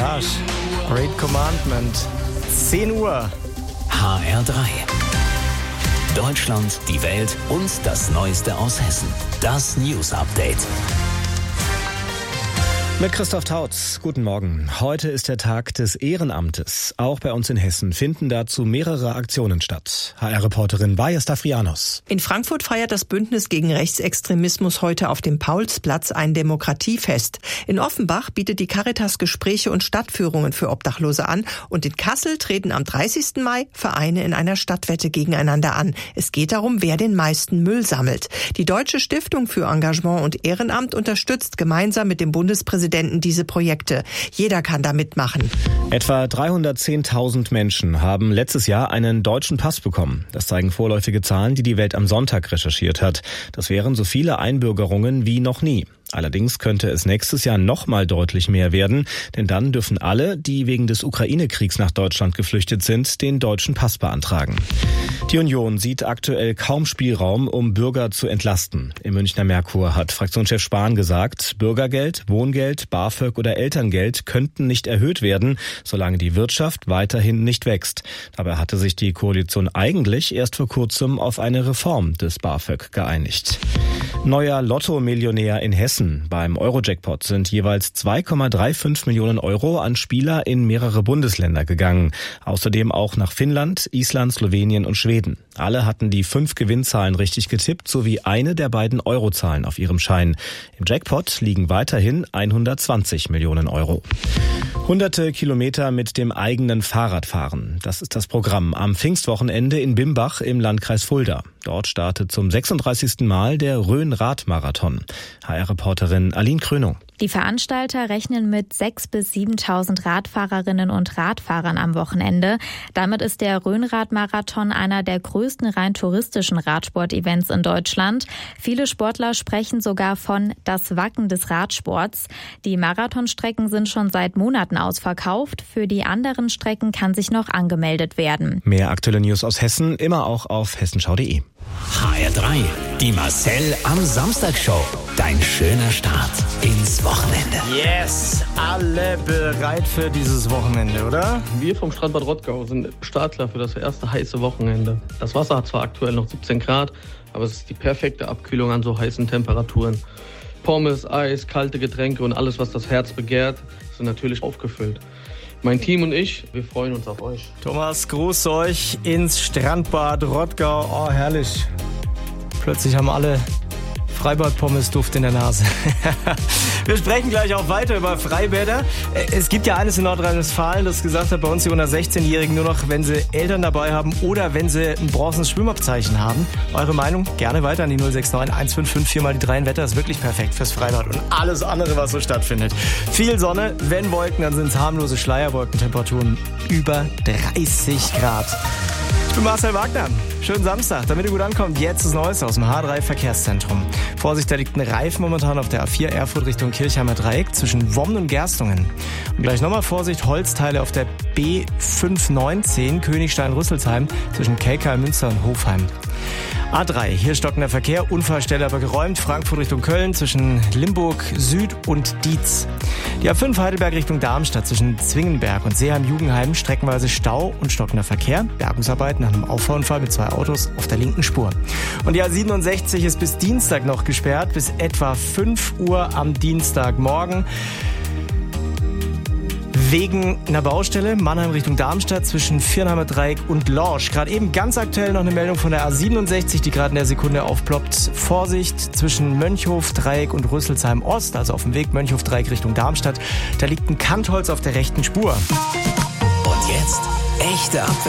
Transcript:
Arsch. Great Commandment. 10 Uhr. HR3. Deutschland, die Welt und das Neueste aus Hessen. Das News Update. Mit Christoph Tautz. Guten Morgen. Heute ist der Tag des Ehrenamtes. Auch bei uns in Hessen finden dazu mehrere Aktionen statt. HR-Reporterin Vaja Stavrianos. In Frankfurt feiert das Bündnis gegen Rechtsextremismus heute auf dem Paulsplatz ein Demokratiefest. In Offenbach bietet die Caritas Gespräche und Stadtführungen für Obdachlose an. Und in Kassel treten am 30. Mai Vereine in einer Stadtwette gegeneinander an. Es geht darum, wer den meisten Müll sammelt. Die Deutsche Stiftung für Engagement und Ehrenamt unterstützt gemeinsam mit dem Bundespräsidenten diese Projekte. Jeder kann da mitmachen. Etwa 310.000 Menschen haben letztes Jahr einen deutschen Pass bekommen. Das zeigen vorläufige Zahlen, die die Welt am Sonntag recherchiert hat. Das wären so viele Einbürgerungen wie noch nie. Allerdings könnte es nächstes Jahr noch mal deutlich mehr werden, denn dann dürfen alle, die wegen des Ukraine-Kriegs nach Deutschland geflüchtet sind, den deutschen Pass beantragen. Die Union sieht aktuell kaum Spielraum, um Bürger zu entlasten. Im Münchner Merkur hat Fraktionschef Spahn gesagt, Bürgergeld, Wohngeld, BAföG oder Elterngeld könnten nicht erhöht werden, solange die Wirtschaft weiterhin nicht wächst. Dabei hatte sich die Koalition eigentlich erst vor kurzem auf eine Reform des BAföG geeinigt. Neuer Lotto-Millionär in Hessen. Beim Euro-Jackpot sind jeweils 2,35 Millionen Euro an Spieler in mehrere Bundesländer gegangen. Außerdem auch nach Finnland, Island, Slowenien und Schweden. Alle hatten die 5 Gewinnzahlen richtig getippt, sowie eine der beiden Eurozahlen auf ihrem Schein. Im Jackpot liegen weiterhin 120 Millionen Euro. Hunderte Kilometer mit dem eigenen Fahrrad fahren. Das ist das Programm am Pfingstwochenende in Bimbach im Landkreis Fulda. Dort startet zum 36. Mal der Rhön-Rad-Marathon. HR-Reporterin Aline Krönung. Die Veranstalter rechnen mit 6.000 bis 7.000 Radfahrerinnen und Radfahrern am Wochenende. Damit ist der Rhön-Rad-Marathon einer der größten rein touristischen Radsport-Events in Deutschland. Viele Sportler sprechen sogar von das Wacken des Radsports. Die Marathonstrecken sind schon seit Monaten ausverkauft. Für die anderen Strecken kann sich noch angemeldet werden. Mehr aktuelle News aus Hessen immer auch auf hessenschau.de. HR3. Die Marcel am Samstag-Show. Dein schöner Start ins Wochenende. Yes, alle bereit für dieses Wochenende, oder? Wir vom Strandbad Rottgau sind startklar für das erste heiße Wochenende. Das Wasser hat zwar aktuell noch 17 Grad, aber es ist die perfekte Abkühlung an so heißen Temperaturen. Pommes, Eis, kalte Getränke und alles, was das Herz begehrt, sind natürlich aufgefüllt. Mein Team und ich, wir freuen uns auf euch. Thomas, grüß euch ins Strandbad Rottgau. Oh, herrlich. Plötzlich haben alle Freibad-Pommes-Duft in der Nase. Wir sprechen gleich auch weiter über Freibäder. Es gibt ja eines in Nordrhein-Westfalen, das gesagt hat, bei uns die unter 16-Jährigen nur noch, wenn sie Eltern dabei haben oder wenn sie ein bronzenes Schwimmabzeichen haben. Eure Meinung? Gerne weiter an die 069 155 4 mal die 3. Wetter ist wirklich perfekt fürs Freibad und alles andere, was so stattfindet. Viel Sonne, wenn Wolken, dann sind es harmlose Schleierwolkentemperaturen über 30 Grad. Ich bin Marcel Wagner. Schönen Samstag. Damit ihr gut ankommt, jetzt das Neueste aus dem H3 Verkehrszentrum. Vorsicht, da liegt ein Reifen momentan auf der A4 Erfurt Richtung Kirchheimer Dreieck zwischen Wommen und Gerstungen. Und gleich nochmal Vorsicht, Holzteile auf der B519 Königstein-Rüsselsheim zwischen Kelkheim, Münster und Hofheim. A3, hier stockender Verkehr, Unfallstelle aber geräumt, Frankfurt Richtung Köln zwischen Limburg Süd und Dietz. Die A5 Heidelberg Richtung Darmstadt zwischen Zwingenberg und Seeheim-Jugendheim streckenweise Stau und stockender Verkehr, Bergungsarbeit nach einem Auffahrunfall mit 2 Autos auf der linken Spur. Und die A67 ist bis Dienstag noch gesperrt, bis etwa 5 Uhr am Dienstagmorgen. Wegen einer Baustelle, Mannheim Richtung Darmstadt zwischen Viernheimer Dreieck und Lorsch. Gerade eben ganz aktuell noch eine Meldung von der A67, die gerade in der Sekunde aufploppt. Vorsicht zwischen Mönchhof Dreieck und Rüsselsheim Ost, also auf dem Weg Mönchhof Dreieck Richtung Darmstadt. Da liegt ein Kantholz auf der rechten Spur. Und jetzt echte Abwechslung.